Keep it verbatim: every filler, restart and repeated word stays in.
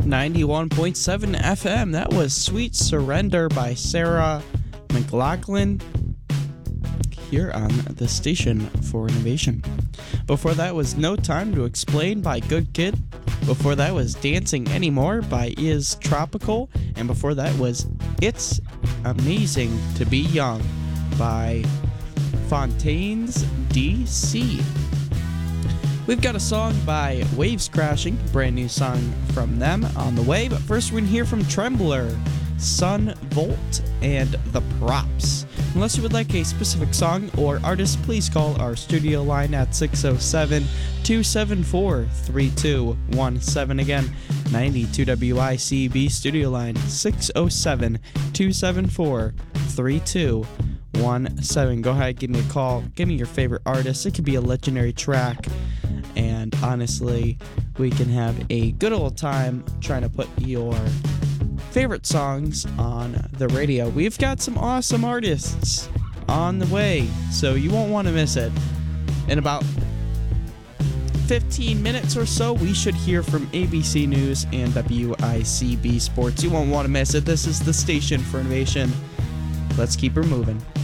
ninety-one point seven F M. That was Sweet Surrender by Sarah McLachlan here on the Station for Innovation. Before that was No Time to Explain by Good Kid. Before that was Dancing Anymore by Is Tropical. And before that was It's Amazing to Be Young by Fontaines D C. We've got a song by Waves Crashing, brand new song from them on the way. But first we're going to hear from Trembler, Sun Volt, and The Props. Unless you would like a specific song or artist, please call our studio line at six oh seven, two seven four, three two one seven. Again, ninety-two W I C B studio line six oh seven, two seven four, three two one seven. Go ahead, give me a call. Give me your favorite artist. It could be a legendary track. And honestly, we can have a good old time trying to put your favorite songs on the radio. We've got some awesome artists on the way, so you won't want to miss it. In about fifteen minutes or so, we should hear from A B C News and W I C B Sports. You won't want to miss it. This is the Station for Innovation. Let's keep her moving.